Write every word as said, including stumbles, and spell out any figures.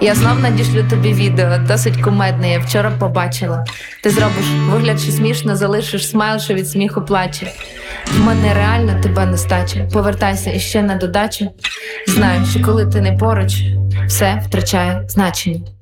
Я знов надішлю тобі відео, досить кумедне, я вчора побачила. Ти зробиш вигляд, що смішно, залишиш смайл, що від сміху плаче. В мене реально тебе нестача. Повертайся іще на додачу. Знаю, що коли ти не поруч, все втрачає значення.